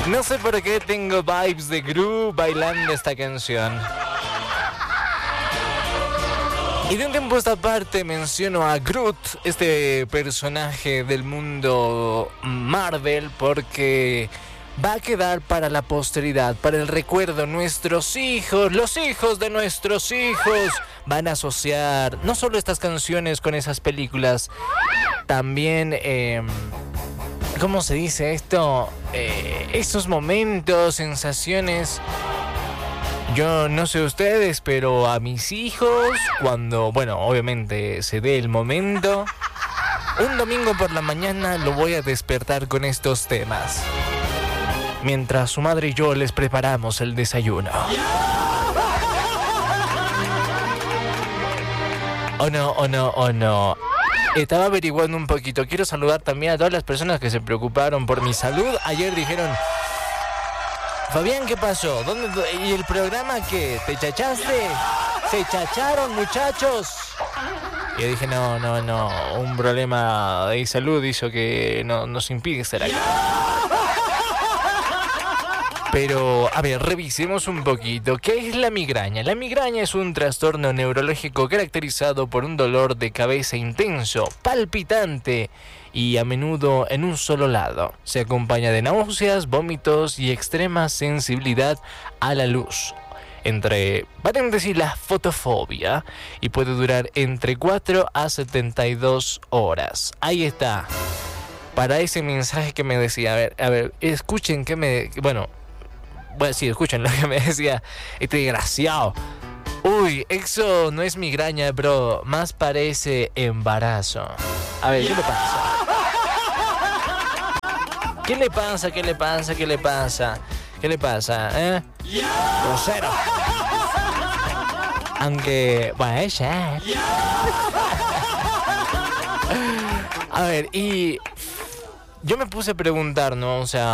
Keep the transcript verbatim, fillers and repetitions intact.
No sé por qué tengo vibes de Gru bailando esta canción. Y de un tiempo a esta parte menciono a Groot, este personaje del mundo Marvel, porque va a quedar para la posteridad, para el recuerdo. Nuestros hijos, los hijos de nuestros hijos, van a asociar no solo estas canciones con esas películas, también, eh, ¿cómo se dice esto? Eh, esos momentos, sensaciones. Yo no sé ustedes, pero a mis hijos, cuando, bueno, obviamente se dé el momento, un domingo por la mañana lo voy a despertar con estos temas, mientras su madre y yo les preparamos el desayuno. Oh no, oh no, oh no. Estaba averiguando un poquito. Quiero saludar también a todas las personas que se preocuparon por mi salud. Ayer dijeron: Fabián, ¿qué pasó? ¿Dónde, ¿Y el programa qué? ¿Te chachaste? ¿Se chacharon, muchachos? Y yo dije, no, no, no. Un problema de salud hizo que no, nos impide estar acá. Pero, a ver, revisemos un poquito. ¿Qué es la migraña? La migraña es un trastorno neurológico caracterizado por un dolor de cabeza intenso, palpitante y a menudo en un solo lado. Se acompaña de náuseas, vómitos y extrema sensibilidad a la luz. Entre paréntesis, la fotofobia. Y puede durar entre cuatro a setenta y dos horas. Ahí está. Para ese mensaje que me decía, a ver, a ver, escuchen que me... Bueno... Bueno, sí, escuchen lo que me decía este desgraciado. Uy, eso no es migraña, bro. Más parece embarazo. A ver, ¿qué le pasa? ¿Qué le pasa? ¿Qué le pasa? ¿Qué le pasa? ¿Qué le pasa? ¿Eh? Grosero. Aunque... Bueno, ella... A ver, y... Yo me puse a preguntar, ¿no? O sea...